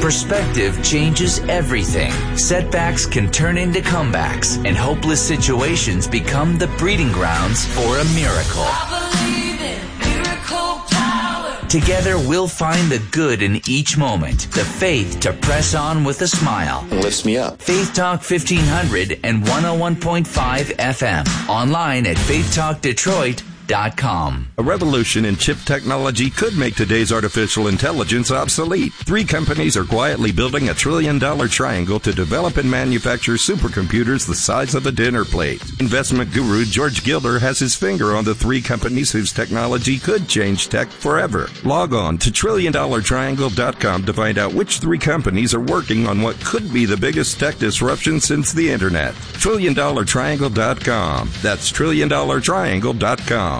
Perspective changes everything. Setbacks can turn into comebacks, and hopeless situations become the breeding grounds for a miracle. I believe in miracle power. Together, we'll find the good in each moment, the faith to press on with a smile. It lifts me up. Faith Talk 1500 and 101.5 FM. Online at faithtalkdetroit.com. A revolution in chip technology could make today's artificial intelligence obsolete. 3 companies are quietly building $1 trillion triangle to develop and manufacture supercomputers the size of a dinner plate. Investment guru George Gilder has his finger on the 3 companies whose technology could change tech forever. Log on to TrillionDollarTriangle.com to find out which 3 companies are working on what could be the biggest tech disruption since the internet. TrillionDollarTriangle.com. That's TrillionDollarTriangle.com.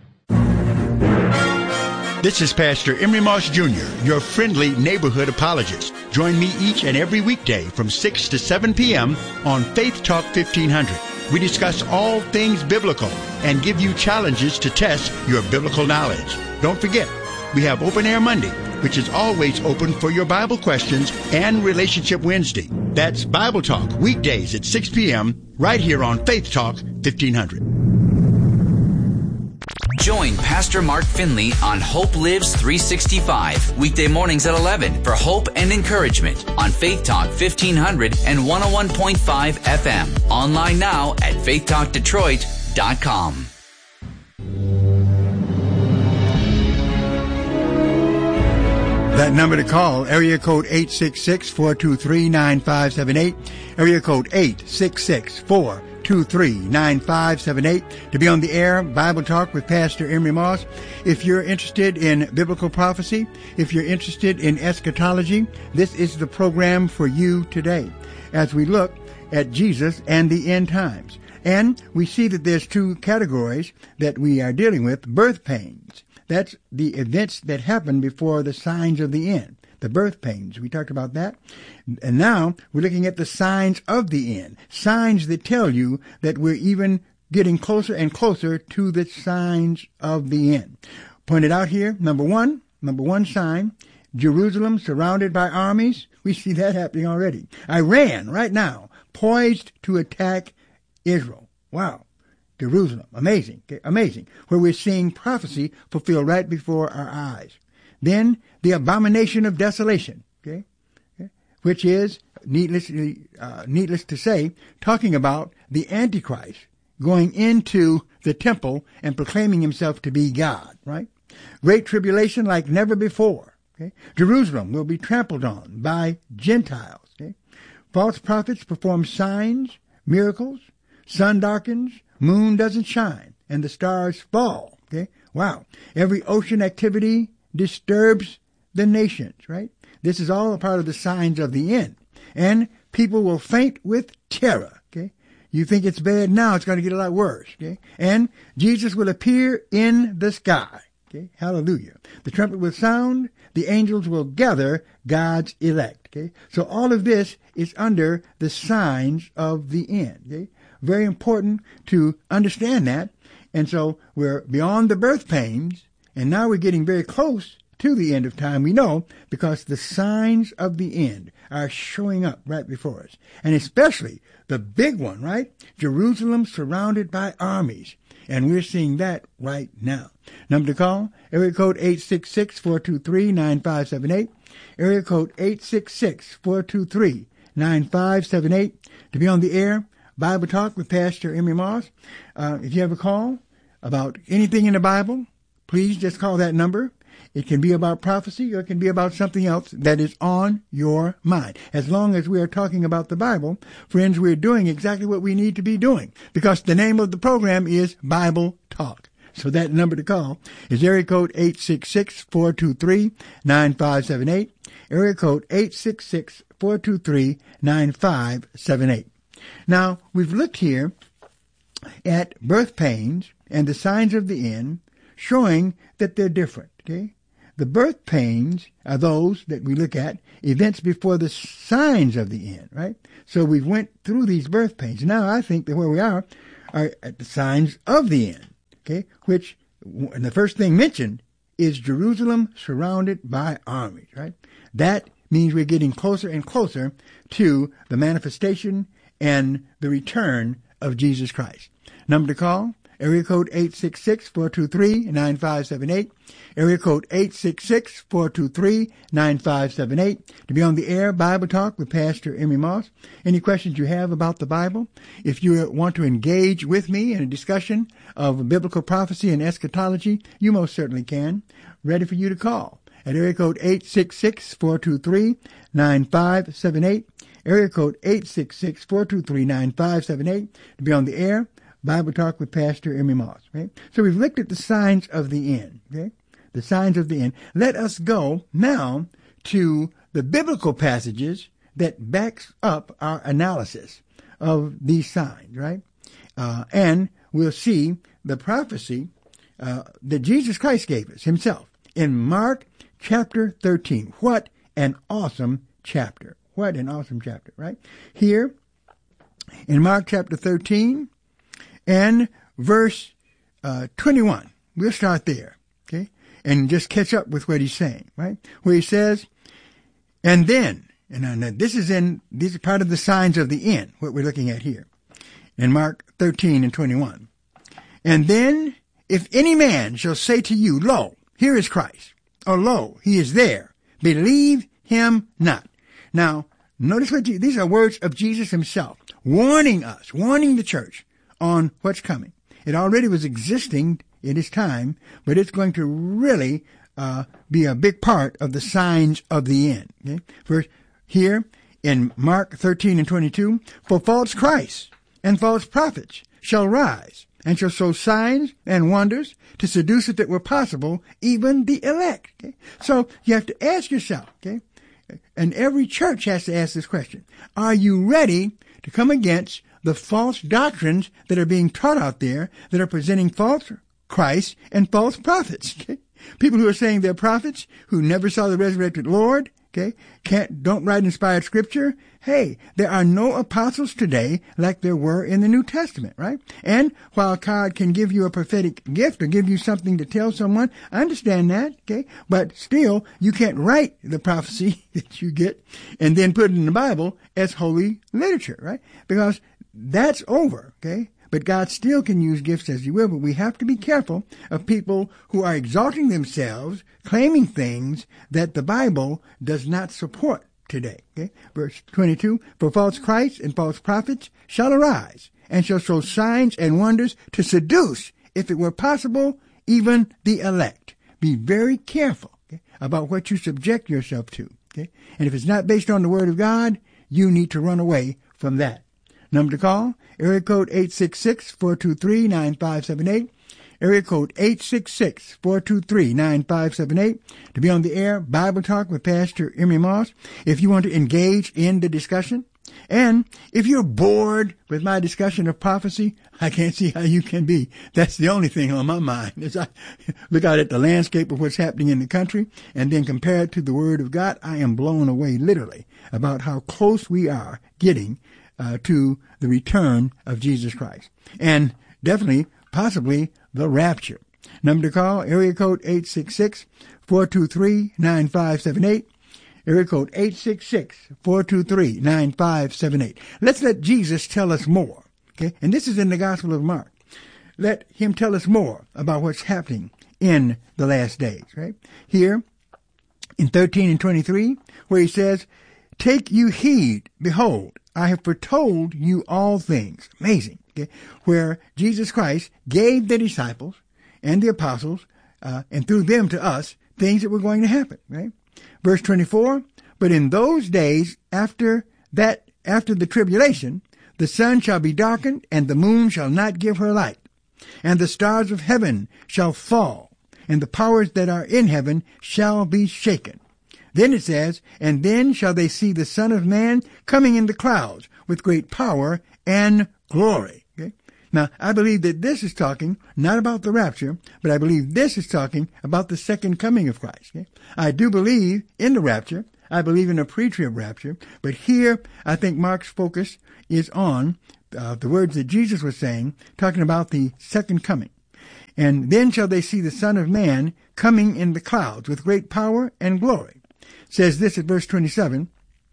This is Pastor Emery Moss Jr., your friendly neighborhood apologist. Join me each and every weekday from 6 to 7 p.m. on Faith Talk 1500. We discuss all things biblical and give you challenges to test your biblical knowledge. Don't forget, we have Open Air Monday, which is always open for your Bible questions, and Relationship Wednesday. That's Bible Talk, weekdays at 6 p.m. right here on Faith Talk 1500. Join Pastor Mark Finley on Hope Lives 365, weekday mornings at 11 for hope and encouragement on Faith Talk 1500 and 101.5 FM. Online now at faithtalkdetroit.com. That number to call, area code 866-423-9578, area code 866-423-9578, to be on the air, Bible Talk with Pastor Emery Moss. If you're interested in biblical prophecy, if you're interested in eschatology, this is the program for you today as we look at Jesus and the end times. And we see that there's 2 categories that we are dealing with: birth pains. That's the events that happen before the signs of the end, the birth pains. We talked about that. And now we're looking at the signs of the end, signs that tell you that we're even getting closer and closer to the signs of the end. Pointed out here, number one sign, Jerusalem surrounded by armies. We see that happening already. Iran, right now, poised to attack Israel. Wow. Jerusalem, amazing, okay? Amazing, where we're seeing prophecy fulfilled right before our eyes. Then the abomination of desolation, okay? Which is, needless to say, talking about the Antichrist going into the temple and proclaiming himself to be God, right? Great tribulation like never before, okay? Jerusalem will be trampled on by Gentiles, okay? False prophets perform signs, miracles, sun darkens, moon doesn't shine, and the stars fall. Okay? Wow. Every ocean activity disturbs the nations, right? This is all a part of the signs of the end. And people will faint with terror. Okay? You think it's bad now, it's going to get a lot worse. Okay? And Jesus will appear in the sky. Okay? Hallelujah. The trumpet will sound, the angels will gather God's elect. Okay? So all of this is under the signs of the end. Okay? Very important to understand that. And so we're beyond the birth pains, and now we're getting very close to the end of time, we know, because the signs of the end are showing up right before us. And especially the big one, right? Jerusalem surrounded by armies. And we're seeing that right now. Number to call, area code 866-423-9578, area code 866-423-9578, to be on the air, Bible Talk with Pastor Emery Moss. If you have a call about anything in the Bible, please just call that number. It can be about prophecy or it can be about something else that is on your mind. As long as we are talking about the Bible, friends, we're doing exactly what we need to be doing, because the name of the program is Bible Talk. So that number to call is area code 866-423-9578, area code 866-423-9578. Now, we've looked here at birth pains and the signs of the end, showing that they're different, okay? The birth pains are those that we look at, events before the signs of the end, right? So we went through these birth pains. Now I think that where we are at the signs of the end, okay? Which, and the first thing mentioned is Jerusalem surrounded by armies, right? That means we're getting closer and closer to the manifestation and the return of Jesus Christ. Number to call, area code 866-423-9578. Area code 866-423-9578. To be on the air, Bible Talk with Pastor Emery Moss. Any questions you have about the Bible? If you want to engage with me in a discussion of biblical prophecy and eschatology, you most certainly can. Ready for you to call at area code 866-423-9578. Area code 866-423-9578. To be on the air, Bible Talk with Pastor Emery Moss. Okay? So we've looked at the signs of the end. Okay? The signs of the end. Let us go now to the biblical passages that backs up our analysis of these signs, right? And we'll see the prophecy that Jesus Christ gave us himself in Mark chapter 13. What an awesome chapter. What an awesome chapter, right? Here in Mark chapter 13 and verse 21. We'll start there, okay? And just catch up with what he's saying, right? Where he says, and then, and these are part of the signs of the end, what we're looking at here in Mark 13 and 21. And then, if any man shall say to you, lo, here is Christ, or lo, he is there, believe him not. Now, notice these are words of Jesus himself, warning us, warning the church on what's coming. It already was existing in his time, but it's going to really be a big part of the signs of the end. Okay? First, here in Mark 13 and 22, for false Christs and false prophets shall rise and shall show signs and wonders to seduce, if it were possible, even the elect. Okay? So you have to ask yourself, okay? And every church has to ask this question. Are you ready to come against the false doctrines that are being taught out there that are presenting false Christ and false prophets? Okay? People who are saying they're prophets, who never saw the resurrected Lord, okay, don't write inspired scripture. Hey, there are no apostles today like there were in the New Testament, right? And while God can give you a prophetic gift or give you something to tell someone, I understand that, okay? But still, you can't write the prophecy that you get and then put it in the Bible as holy literature, right? Because that's over, okay? But God still can use gifts as he will, but we have to be careful of people who are exalting themselves, claiming things that the Bible does not support today. Okay? Verse 22, for false Christs and false prophets shall arise, and shall show signs and wonders to seduce, if it were possible, even the elect. Be very careful, okay, about what you subject yourself to. Okay? And if it's not based on the Word of God, you need to run away from that. Number to call, area code 866-423-9578. Area code 866-423-9578. To be on the air, Bible Talk with Pastor Emery Moss. If you want to engage in the discussion, and if you're bored with my discussion of prophecy, I can't see how you can be. That's the only thing on my mind as I look out at the landscape of what's happening in the country and then compare it to the Word of God. I am blown away, literally, about how close we are getting to the return of Jesus Christ. And definitely, possibly, the rapture. Number to call, area code 866-423-9578. Area code 866-423-9578. Let's let Jesus tell us more. Okay? And this is in the Gospel of Mark. Let him tell us more about what's happening in the last days, right? Here, in 13 and 23, where he says, take you heed, behold, I have foretold you all things. Amazing. Okay? Where Jesus Christ gave the disciples and the apostles, and through them to us, things that were going to happen, right? Verse 24, but in those days after the tribulation, the sun shall be darkened, and the moon shall not give her light, and the stars of heaven shall fall, and the powers that are in heaven shall be shaken. Then it says, and then shall they see the Son of Man coming in the clouds with great power and glory. Okay? Now, I believe that this is talking not about the rapture, but I believe this is talking about the second coming of Christ. Okay? I do believe in the rapture. I believe in a pre-trib rapture. But here, I think Mark's focus is on the words that Jesus was saying, talking about the second coming. And then shall they see the Son of Man coming in the clouds with great power and glory. says this at verse 27.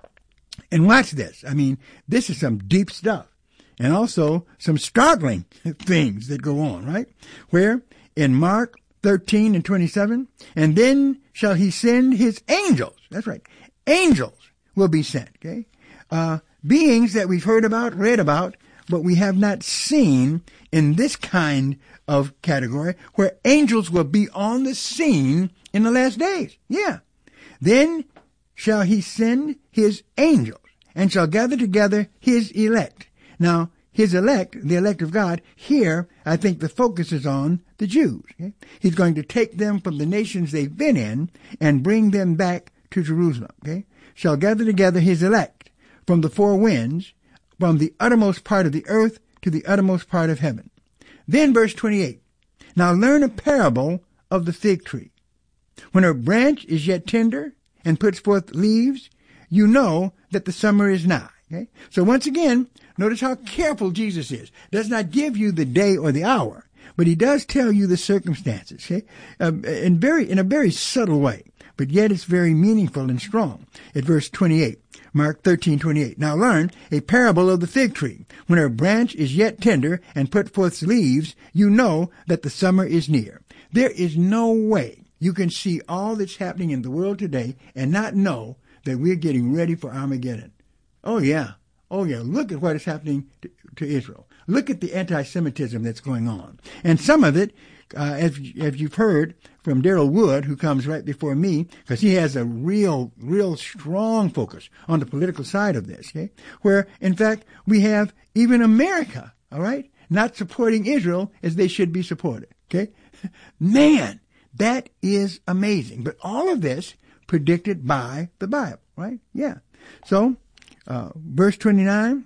And watch this. I mean, this is some deep stuff. And also some startling things that go on, right? Where in Mark 13 and 27, and then shall he send his angels. That's right. Angels will be sent, okay? Beings that we've heard about, read about, but we have not seen in this kind of category where angels will be on the scene in the last days. Yeah. Then shall he send his angels and shall gather together his elect. Now, his elect, the elect of God, here, I think the focus is on the Jews. Okay? He's going to take them from the nations they've been in and bring them back to Jerusalem. Okay? Shall gather together his elect from the four winds, from the uttermost part of the earth to the uttermost part of heaven. Then verse 28. Now learn a parable of the fig tree. When her branch is yet tender and puts forth leaves, you know that the summer is nigh. Okay? So once again, notice how careful Jesus is. Does not give you the day or the hour, but he does tell you the circumstances, okay? In a very subtle way, but yet it's very meaningful and strong. At verse 28, Mark 13:28. Now learn a parable of the fig tree. When her branch is yet tender and put forth leaves, you know that the summer is near. There is no way you can see all that's happening in the world today and not know that we're getting ready for Armageddon. Oh yeah. Look at what is happening to Israel. Look at the anti-Semitism that's going on. And some of it, as you've heard from Daryl Wood, who comes right before me, because he has a real strong focus on the political side of this, okay? Where, in fact, we have even America, all right, not supporting Israel as they should be supported, okay? Man, that is amazing. But all of this predicted by the Bible, right? Yeah. So, verse 29,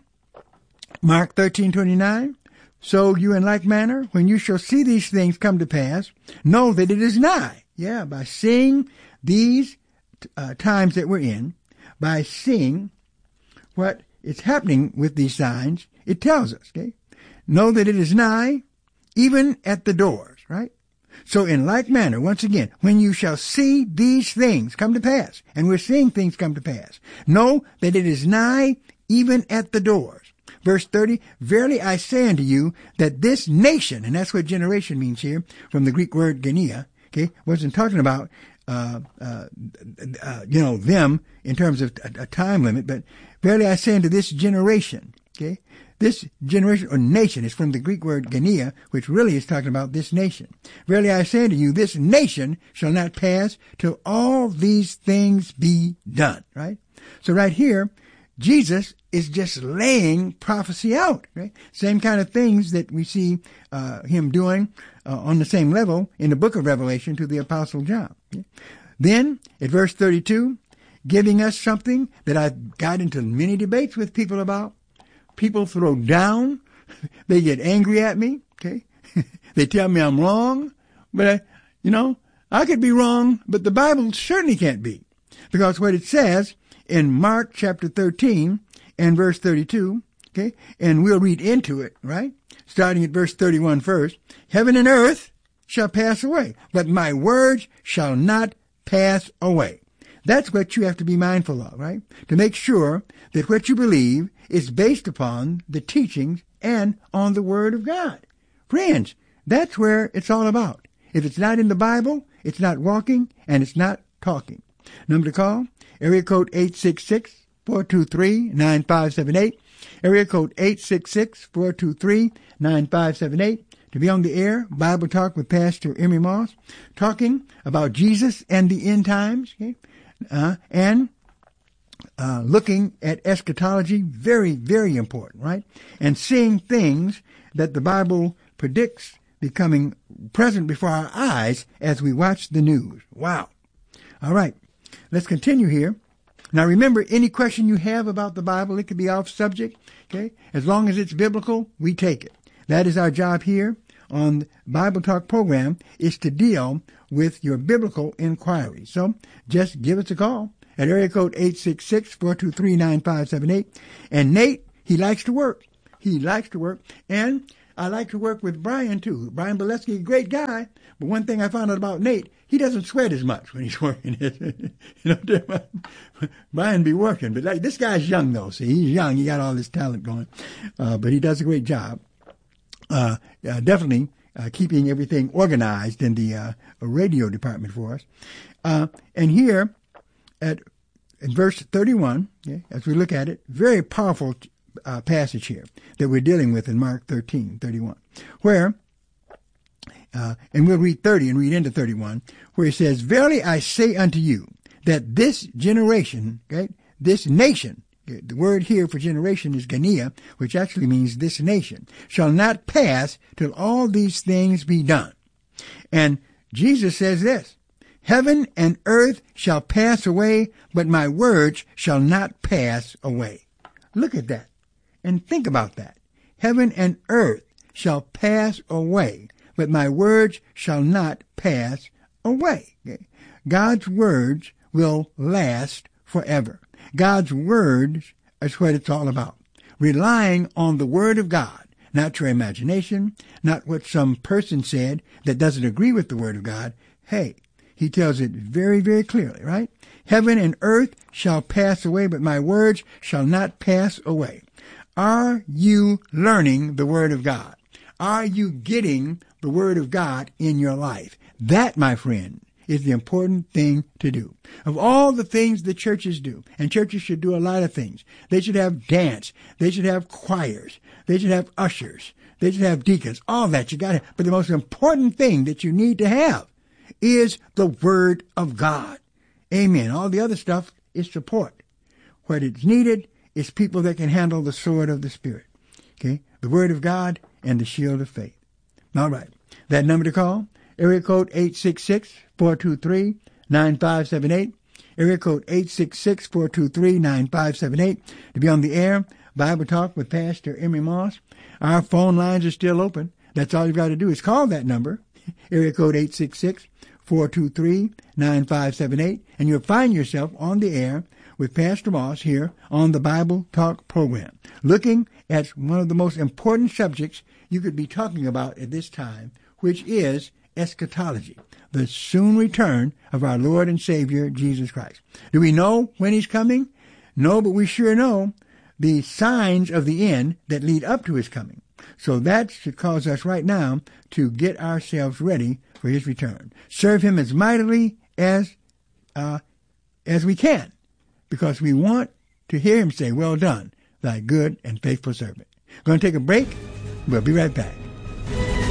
Mark 13:29. So you in like manner, when you shall see these things come to pass, know that it is nigh. Yeah, by seeing these times that we're in, by seeing what is happening with these signs, it tells us, okay? Know that it is nigh, even at the doors, right? So in like manner, once again, when you shall see these things come to pass, and we're seeing things come to pass, know that it is nigh, even at the doors. Verse 30, verily I say unto you that this nation, and that's what generation means here, from the Greek word genia, okay, wasn't talking about, them in terms of a time limit, but verily I say unto this generation, okay, this generation or nation is from the Greek word genia, which really is talking about this nation. Verily I say unto you, this nation shall not pass till all these things be done, right? So right here, Jesus is just laying prophecy out, right? Same kind of things that we see him doing on the same level in the book of Revelation to the Apostle John. Okay? Then, at verse 32, giving us something that I've got into many debates with people about. People throw down. They get angry at me, okay? They tell me I'm wrong. But, I could be wrong, but the Bible certainly can't be. Because what it says in Mark chapter 13 and verse 32, okay, and we'll read into it, right? Starting at verse 31 first. Heaven and earth shall pass away, but my words shall not pass away. That's what you have to be mindful of, right? To make sure that what you believe is based upon the teachings and on the Word of God. Friends, that's where it's all about. If it's not in the Bible, it's not walking and it's not talking. Number to call, area code 866-423-9578. Area code 866-423-9578. To be on the air, Bible Talk with Pastor Emery Moss, talking about Jesus and the end times, okay? And looking at eschatology, very, very important, right? And seeing things that the Bible predicts becoming present before our eyes as we watch the news. Wow. All right. Let's continue here. Now remember, any question you have about the Bible, it could be off subject, okay? As long as it's biblical, we take it. That is our job here on the Bible Talk program, is to deal with your biblical inquiries. So just give us a call at area code 866-423-9578. And Nate, he likes to work. And I like to work with Brian, too. Brian Bolesky, a great guy. But one thing I found out about Nate, he doesn't sweat as much when he's working. Brian be working. But this guy's young, though. See, he's young. He got all this talent going. But he does a great job. Definitely keeping everything organized in the radio department for us. And here in verse 31, as we look at it, very powerful passage here that we're dealing with in Mark 13:31, where, and we'll read 30 and read into 31, where it says, "Verily I say unto you, that this generation," this nation, the word here for generation is Genia, which actually means this nation, "shall not pass till all these things be done." And Jesus says this, "Heaven and earth shall pass away, but my words shall not pass away." Look at that. And think about that. Heaven and earth shall pass away, but my words shall not pass away. God's words will last forever. God's words is what it's all about. Relying on the Word of God, not your imagination, not what some person said that doesn't agree with the Word of God. Hey, he tells it very, very clearly, right? Heaven and earth shall pass away, but my words shall not pass away. Are you learning the Word of God? Are you getting the Word of God in your life? That, my friend, is the important thing to do. Of all the things the churches do, and churches should do a lot of things. They should have dance. They should have choirs. They should have ushers. They should have deacons. All that you got to. But the most important thing that you need to have is the Word of God. Amen. All the other stuff is support. What is needed is people that can handle the sword of the Spirit. Okay? The Word of God and the shield of faith. All right. That number to call, area code 866-423-9578. Area code 866-423-9578. To be on the air, Bible Talk with Pastor Emery Moss. Our phone lines are still open. That's all you've got to do is call that number, area code 866-423-9578, and you'll find yourself on the air with Pastor Moss here on the Bible Talk program, looking at one of the most important subjects you could be talking about at this time, which is eschatology, the soon return of our Lord and Savior, Jesus Christ. Do we know when he's coming? No, but we sure know the signs of the end that lead up to his coming. So that should cause us right now to get ourselves ready for his return. Serve him as mightily as we can, because we want to hear him say, "Well done, thy good and faithful servant." Going to take a break. We'll be right back.